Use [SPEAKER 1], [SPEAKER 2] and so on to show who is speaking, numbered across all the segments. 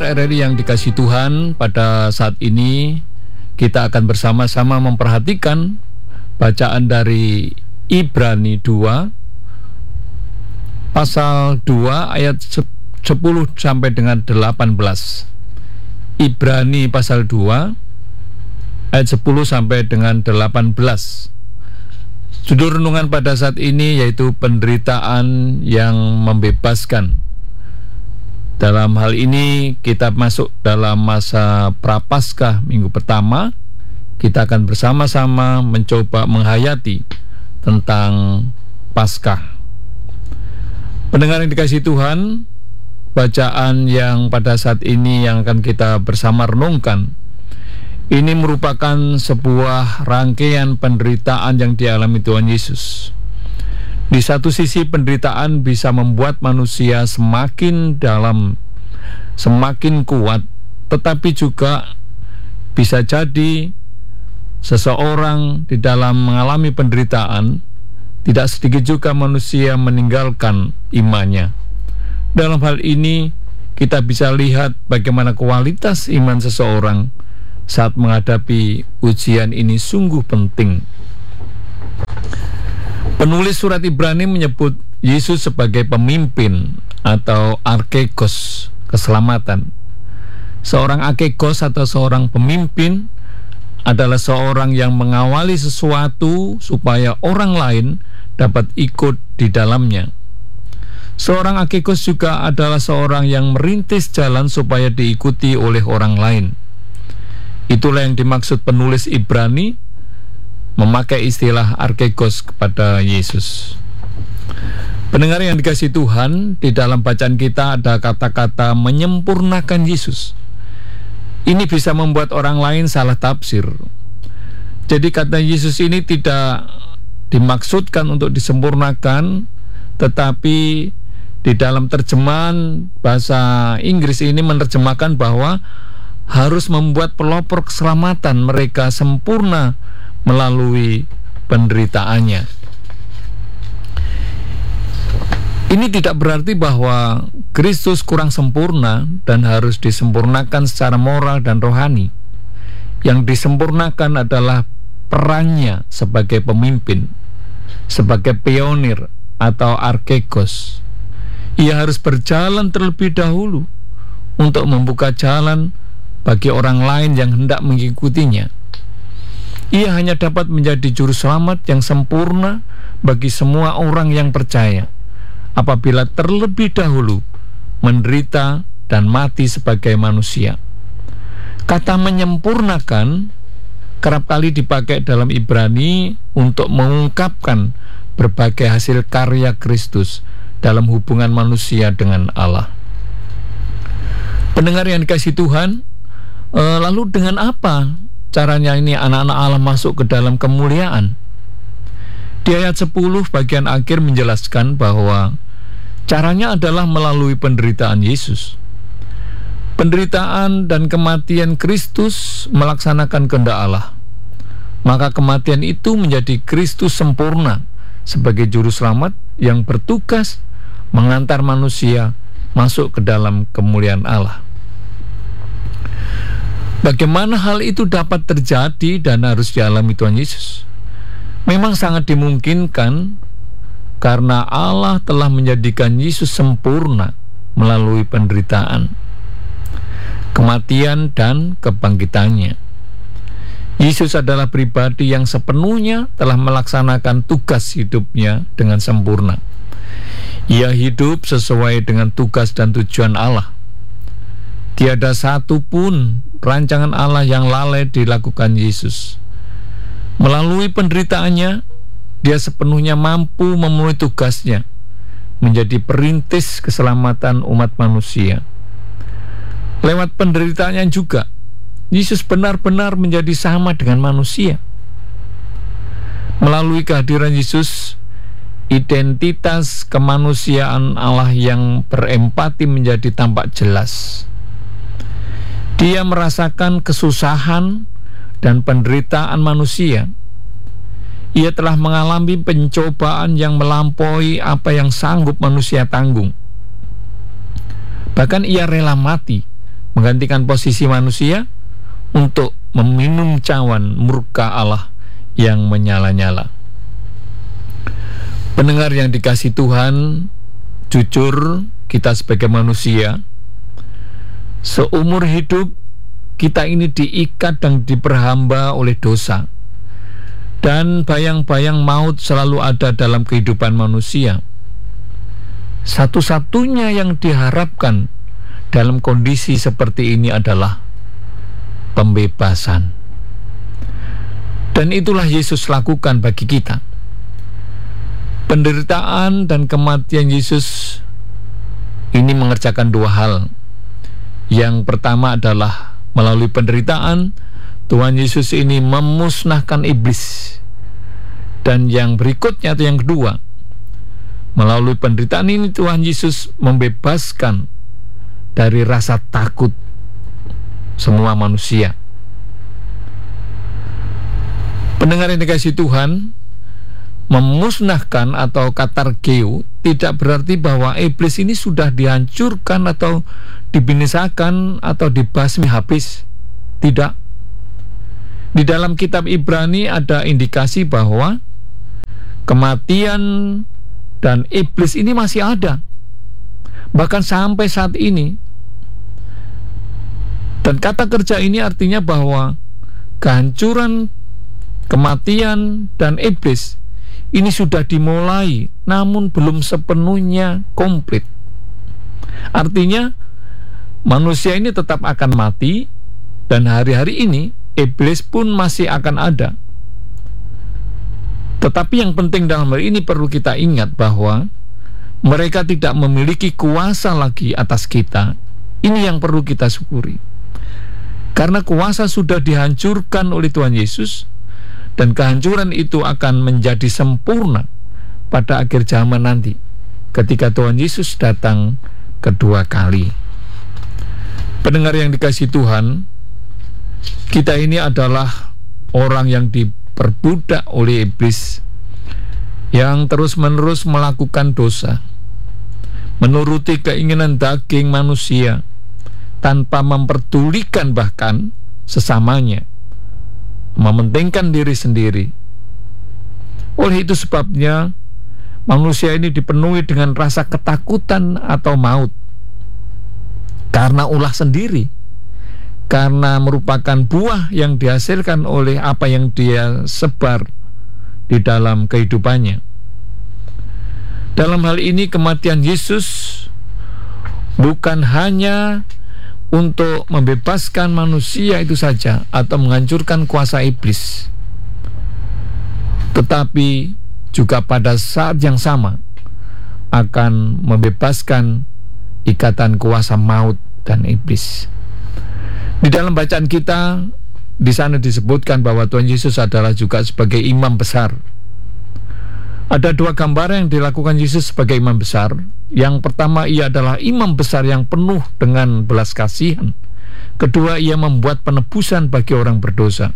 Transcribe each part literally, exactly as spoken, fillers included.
[SPEAKER 1] R R I yang dikasihi Tuhan, pada saat ini kita akan bersama-sama memperhatikan bacaan dari Ibrani dua pasal dua ayat sepuluh sampai dengan delapan belas. Ibrani pasal dua ayat sepuluh sampai dengan delapan belas. Judul renungan pada saat ini yaitu penderitaan yang membebaskan. Dalam hal ini kita masuk dalam masa Prapaskah minggu pertama. Kita akan bersama-sama mencoba menghayati tentang Paskah. Pendengar yang dikasihi Tuhan, bacaan yang pada saat ini yang akan kita bersama renungkan ini merupakan sebuah rangkaian penderitaan yang dialami Tuhan Yesus. Di satu sisi penderitaan bisa membuat manusia semakin dalam, semakin kuat, tetapi juga bisa jadi seseorang di dalam mengalami penderitaan, tidak sedikit juga manusia meninggalkan imannya. Dalam hal ini kita bisa lihat bagaimana kualitas iman seseorang saat menghadapi ujian ini sungguh penting. Penulis surat Ibrani menyebut Yesus sebagai pemimpin atau archegos, keselamatan. Seorang archegos atau seorang pemimpin adalah seorang yang mengawali sesuatu supaya orang lain dapat ikut di dalamnya. Seorang archegos juga adalah seorang yang merintis jalan supaya diikuti oleh orang lain. Itulah yang dimaksud penulis Ibrani memakai istilah archegos kepada Yesus. Pendengar yang dikasihi Tuhan, di dalam bacaan kita ada kata-kata menyempurnakan Yesus. Ini bisa membuat orang lain salah tafsir. Jadi kata Yesus ini tidak dimaksudkan untuk disempurnakan, tetapi di dalam terjemahan bahasa Inggris ini menerjemahkan bahwa harus membuat pelopor keselamatan mereka sempurna melalui penderitaannya. Ini tidak berarti bahwa Kristus kurang sempurna dan harus disempurnakan secara moral dan rohani. Yang disempurnakan adalah perannya sebagai pemimpin, sebagai pionir atau archegos. Ia harus berjalan terlebih dahulu untuk membuka jalan bagi orang lain yang hendak mengikutinya. Ia hanya dapat menjadi juru selamat yang sempurna bagi semua orang yang percaya apabila terlebih dahulu menderita dan mati sebagai manusia. Kata menyempurnakan kerap kali dipakai dalam Ibrani untuk mengungkapkan berbagai hasil karya Kristus dalam hubungan manusia dengan Allah. Pendengar yang dikasihi Tuhan, eh, lalu dengan apa caranya ini anak-anak Allah masuk ke dalam kemuliaan? Di ayat sepuluh bagian akhir menjelaskan bahwa caranya adalah melalui penderitaan Yesus. Penderitaan dan kematian Kristus melaksanakan kehendak Allah. Maka kematian itu menjadi Kristus sempurna sebagai juru selamat yang bertugas mengantar manusia masuk ke dalam kemuliaan Allah. Bagaimana hal itu dapat terjadi dan harus dialami Tuhan Yesus? Memang sangat dimungkinkan karena Allah telah menjadikan Yesus sempurna melalui penderitaan, kematian, dan kebangkitannya. Yesus adalah pribadi yang sepenuhnya telah melaksanakan tugas hidupnya dengan sempurna. Ia hidup sesuai dengan tugas dan tujuan Allah. Tiada satu pun rancangan Allah yang lalai dilakukan Yesus. Melalui penderitaannya, dia sepenuhnya mampu memenuhi tugasnya, menjadi perintis keselamatan umat manusia. Lewat penderitaannya juga, Yesus benar-benar menjadi sama dengan manusia. Melalui kehadiran Yesus, identitas kemanusiaan Allah yang berempati menjadi tampak jelas. Dia merasakan kesusahan dan penderitaan manusia. Ia telah mengalami pencobaan yang melampaui apa yang sanggup manusia tanggung. Bahkan ia rela mati menggantikan posisi manusia untuk meminum cawan murka Allah yang menyala-nyala. Pendengar yang dikasihi Tuhan, jujur kita sebagai manusia, seumur hidup kita ini diikat dan diperhamba oleh dosa. Dan bayang-bayang maut selalu ada dalam kehidupan manusia. Satu-satunya yang diharapkan dalam kondisi seperti ini adalah pembebasan. Dan itulah Yesus lakukan bagi kita. Penderitaan dan kematian Yesus ini mengerjakan dua hal. Yang pertama adalah melalui penderitaan Tuhan Yesus ini memusnahkan iblis. Dan yang berikutnya atau yang kedua, melalui penderitaan ini Tuhan Yesus membebaskan dari rasa takut semua manusia. Pendengar yang dikasihi Tuhan, memusnahkan atau katargeo tidak berarti bahwa iblis ini sudah dihancurkan atau dibinasakan atau dibasmi habis. Tidak. Di dalam kitab Ibrani ada indikasi bahwa kematian dan iblis ini masih ada, bahkan sampai saat ini. Dan kata kerja ini artinya bahwa kehancuran, kematian, dan iblis ini sudah dimulai, namun belum sepenuhnya komplit. Artinya manusia ini tetap akan mati, dan hari-hari ini iblis pun masih akan ada. Tetapi yang penting dalam hal ini perlu kita ingat bahwa mereka tidak memiliki kuasa lagi atas kita. Ini yang perlu kita syukuri. Karena kuasa sudah dihancurkan oleh Tuhan Yesus, dan kehancuran itu akan menjadi sempurna pada akhir zaman nanti, ketika Tuhan Yesus datang kedua kali. Pendengar yang dikasihi Tuhan, kita ini adalah orang yang diperbudak oleh iblis, yang terus-menerus melakukan dosa, menuruti keinginan daging manusia, tanpa memperdulikan bahkan sesamanya, mementingkan diri sendiri. Oleh itu sebabnya manusia ini dipenuhi dengan rasa ketakutan atau maut, karena ulah sendiri, karena merupakan buah yang dihasilkan oleh apa yang dia sebar di dalam kehidupannya. Dalam hal ini kematian Yesus bukan hanya untuk membebaskan manusia itu saja atau menghancurkan kuasa iblis, tetapi juga pada saat yang sama akan membebaskan ikatan kuasa maut dan iblis. Di dalam bacaan kita, di sana disebutkan bahwa Tuhan Yesus adalah juga sebagai imam besar. Ada dua gambaran yang dilakukan Yesus sebagai imam besar. Yang pertama, ia adalah imam besar yang penuh dengan belas kasihan. Kedua, ia membuat penebusan bagi orang berdosa.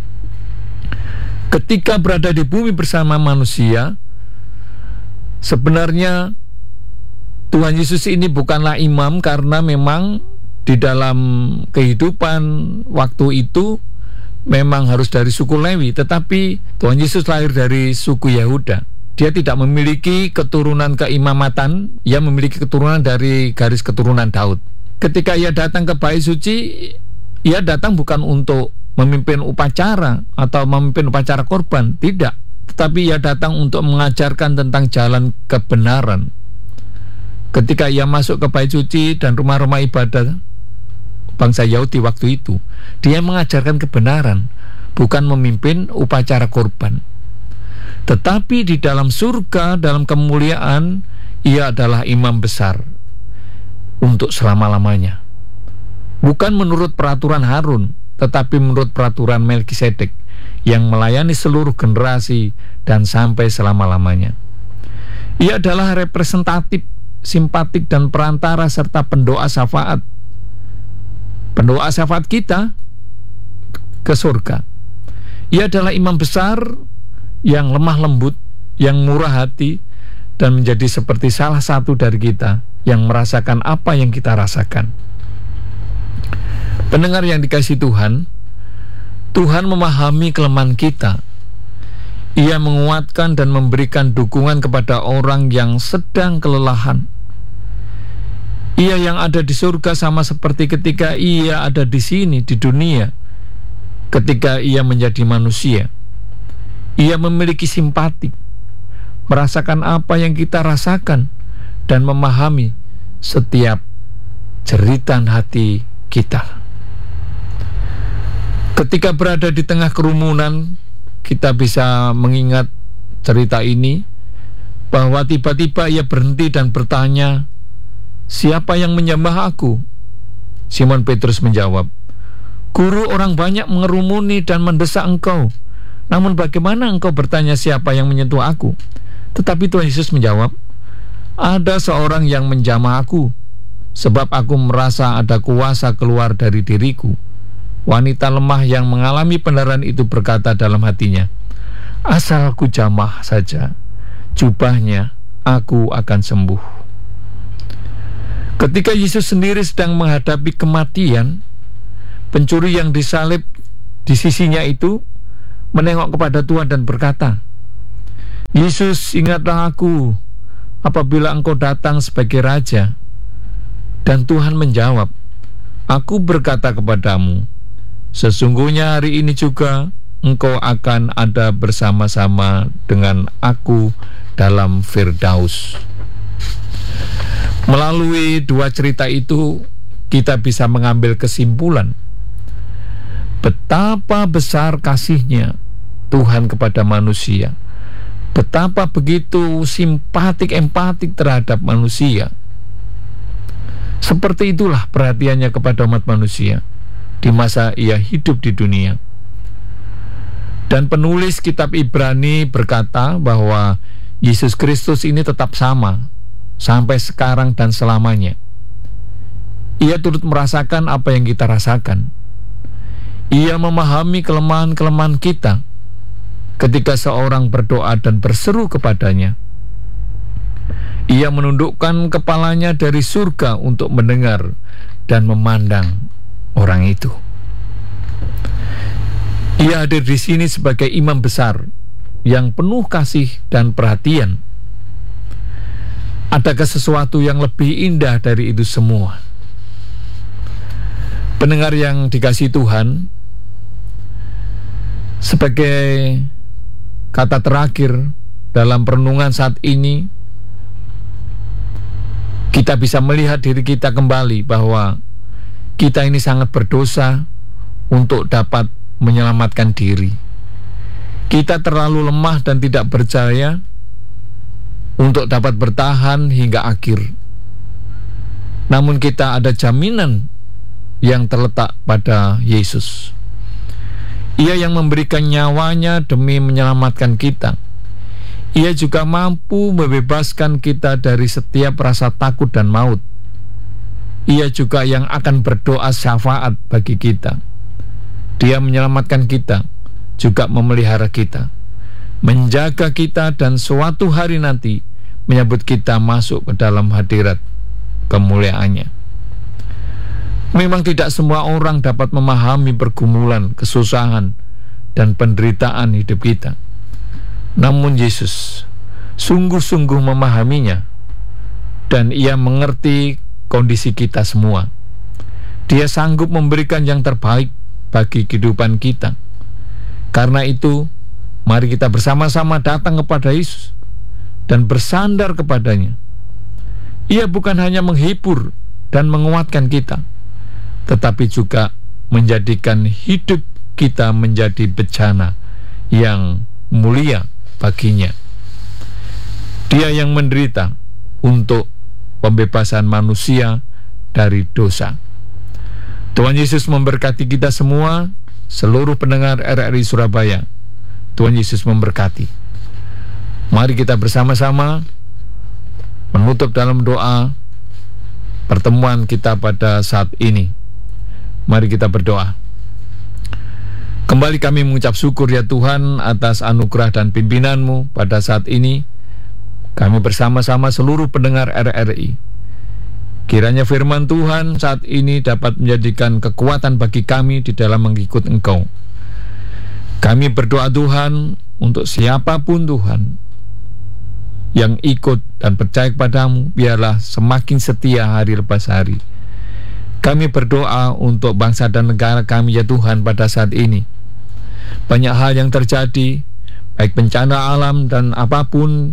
[SPEAKER 1] Ketika berada di bumi bersama manusia, sebenarnya Tuhan Yesus ini bukanlah imam karena memang di dalam kehidupan waktu itu memang harus dari suku Lewi, tetapi Tuhan Yesus lahir dari suku Yehuda. Dia tidak memiliki keturunan keimamatan, ia memiliki keturunan dari garis keturunan Daud. Ketika ia datang ke Bait Suci, ia datang bukan untuk memimpin upacara atau memimpin upacara korban, tidak, tetapi ia datang untuk mengajarkan tentang jalan kebenaran. Ketika ia masuk ke Bait Suci dan rumah-rumah ibadah bangsa Yahudi waktu itu, dia mengajarkan kebenaran, bukan memimpin upacara korban. Tetapi di dalam surga, dalam kemuliaan, ia adalah imam besar untuk selama-lamanya. Bukan menurut peraturan Harun, tetapi menurut peraturan Melkisedek yang melayani seluruh generasi dan sampai selama-lamanya. Ia adalah representatif, simpatik, dan perantara serta pendoa syafaat. Pendoa syafaat kita ke surga. Ia adalah imam besar yang lemah lembut, yang murah hati, dan menjadi seperti salah satu dari kita yang merasakan apa yang kita rasakan. Pendengar yang dikasihi Tuhan, Tuhan memahami kelemahan kita. Ia menguatkan dan memberikan dukungan kepada orang yang sedang kelelahan. Ia yang ada di surga sama seperti ketika ia ada di sini, di dunia, ketika ia menjadi manusia. Ia memiliki simpati, merasakan apa yang kita rasakan, dan memahami setiap jeritan hati kita. Ketika berada di tengah kerumunan, kita bisa mengingat cerita ini, bahwa tiba-tiba ia berhenti dan bertanya, "Siapa yang menyembah aku?" Simon Petrus menjawab, "Guru, orang banyak mengerumuni dan mendesak engkau. Namun bagaimana engkau bertanya siapa yang menyentuh aku?" Tetapi Tuhan Yesus menjawab, "Ada seorang yang menjamah aku, sebab aku merasa ada kuasa keluar dari diriku." Wanita lemah yang mengalami pendarahan itu berkata dalam hatinya, "Asal aku jamah saja jubahnya, aku akan sembuh." Ketika Yesus sendiri sedang menghadapi kematian, pencuri yang disalib di sisinya itu menengok kepada Tuhan dan berkata, "Yesus, ingatlah aku apabila engkau datang sebagai Raja." Dan Tuhan menjawab, "Aku berkata kepadamu, sesungguhnya hari ini juga engkau akan ada bersama-sama dengan aku dalam Firdaus." Melalui dua cerita itu, kita bisa mengambil kesimpulan betapa besar kasihnya Tuhan kepada manusia, betapa begitu simpatik, empatik terhadap manusia. Seperti itulah perhatiannya kepada umat manusia di masa ia hidup di dunia. Dan penulis kitab Ibrani berkata bahwa Yesus Kristus ini tetap sama sampai sekarang dan selamanya. Ia turut merasakan apa yang kita rasakan. Ia memahami kelemahan-kelemahan kita ketika seorang berdoa dan berseru kepadanya. Ia menundukkan kepalanya dari surga untuk mendengar dan memandang orang itu. Ia hadir di sini sebagai imam besar yang penuh kasih dan perhatian. Adakah sesuatu yang lebih indah dari itu semua? Pendengar yang dikasihi Tuhan, sebagai kata terakhir dalam perenungan saat ini, kita bisa melihat diri kita kembali bahwa kita ini sangat berdosa untuk dapat menyelamatkan diri. Kita terlalu lemah dan tidak percaya untuk dapat bertahan hingga akhir. Namun kita ada jaminan yang terletak pada Yesus. Ia yang memberikan nyawanya demi menyelamatkan kita. Ia juga mampu membebaskan kita dari setiap rasa takut dan maut. Ia juga yang akan berdoa syafaat bagi kita. Dia menyelamatkan kita, juga memelihara kita, menjaga kita, dan suatu hari nanti menyambut kita masuk ke dalam hadirat kemuliaannya. Memang tidak semua orang dapat memahami pergumulan, kesusahan, dan penderitaan hidup kita. Namun Yesus sungguh-sungguh memahaminya, dan ia mengerti kondisi kita semua. Dia sanggup memberikan yang terbaik bagi kehidupan kita. Karena itu, mari kita bersama-sama datang kepada Yesus dan bersandar kepadanya. Ia bukan hanya menghibur dan menguatkan kita, tetapi juga menjadikan hidup kita menjadi bencana yang mulia baginya. Dia yang menderita untuk pembebasan manusia dari dosa. Tuhan Yesus memberkati kita semua, seluruh pendengar R R I Surabaya. Tuhan Yesus memberkati. Mari kita bersama-sama menutup dalam doa pertemuan kita pada saat ini. Mari kita berdoa. Kembali kami mengucap syukur ya Tuhan atas anugerah dan pimpinan-Mu pada saat ini. Kami bersama-sama seluruh pendengar R R I. Kiranya firman Tuhan saat ini dapat menjadikan kekuatan bagi kami di dalam mengikut Engkau. Kami berdoa Tuhan untuk siapapun Tuhan yang ikut dan percaya kepadamu, biarlah semakin setia hari lepas hari. Kami berdoa untuk bangsa dan negara kami ya Tuhan pada saat ini. Banyak hal yang terjadi, baik bencana alam dan apapun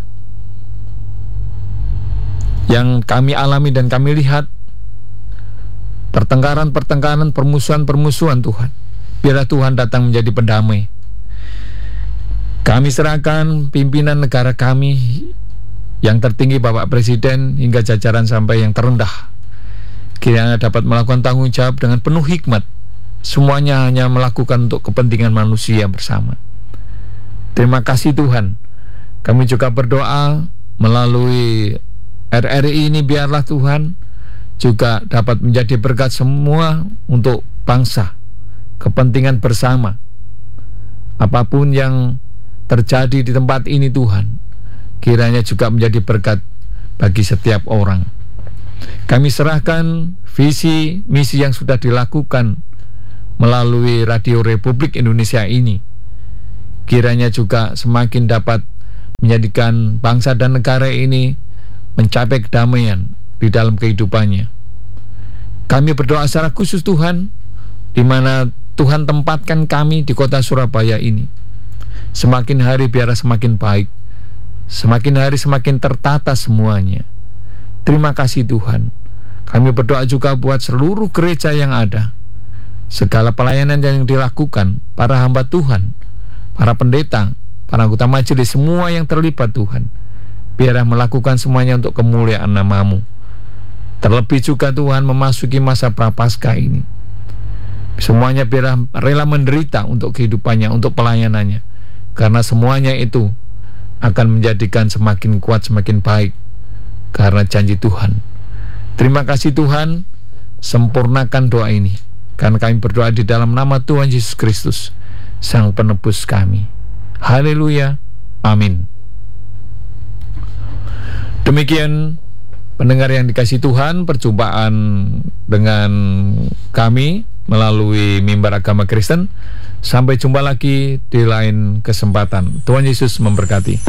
[SPEAKER 1] yang kami alami dan kami lihat, pertengkaran-pertengkaran, permusuhan-permusuhan Tuhan. Biarlah Tuhan datang menjadi pendamai. Kami serahkan pimpinan negara kami yang tertinggi Bapak Presiden hingga jajaran sampai yang terendah. Kiranya dapat melakukan tanggung jawab dengan penuh hikmat. Semuanya hanya melakukan untuk kepentingan manusia bersama. Terima kasih Tuhan. Kami juga berdoa melalui R R I ini, biarlah Tuhan juga dapat menjadi berkat semua untuk bangsa, kepentingan bersama. Apapun yang terjadi di tempat ini Tuhan, kiranya juga menjadi berkat bagi setiap orang. Kami serahkan visi misi yang sudah dilakukan melalui Radio Republik Indonesia ini, kiranya juga semakin dapat menjadikan bangsa dan negara ini mencapai kedamaian di dalam kehidupannya. Kami berdoa secara khusus Tuhan, di mana Tuhan tempatkan kami di kota Surabaya ini. Semakin hari biarlah semakin baik, semakin hari semakin tertata semuanya. Terima kasih Tuhan. Kami berdoa juga buat seluruh gereja yang ada, segala pelayanan yang dilakukan, para hamba Tuhan, para pendeta, para anggota majelis, semua yang terlibat Tuhan, biarlah melakukan semuanya untuk kemuliaan nama-Mu. Terlebih juga Tuhan memasuki masa prapaskah ini, semuanya biarlah rela menderita untuk kehidupannya, untuk pelayanannya, karena semuanya itu akan menjadikan semakin kuat, semakin baik, karena janji Tuhan. Terima kasih Tuhan, sempurnakan doa ini, karena kami berdoa di dalam nama Tuhan Yesus Kristus, Sang Penebus kami. Haleluya, amin. Demikian pendengar yang dikasihi Tuhan, perjumpaan dengan kami melalui Mimbar Agama Kristen. Sampai jumpa lagi di lain kesempatan. Tuhan Yesus memberkati.